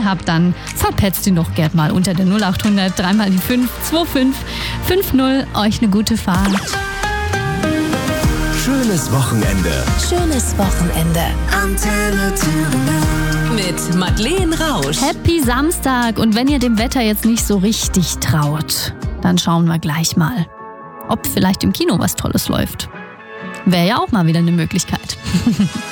gesehen habt, dann verpetzt ihn doch gern mal unter der 0800 3 mal die 5 25 50. Euch eine gute Fahrt. Schönes Wochenende. Schönes Wochenende. Antenne Thüringen. Mit Madeleine Rausch. Happy Samstag. Und wenn ihr dem Wetter jetzt nicht so richtig traut, dann schauen wir gleich mal, ob vielleicht im Kino was Tolles läuft. Wäre ja auch mal wieder eine Möglichkeit.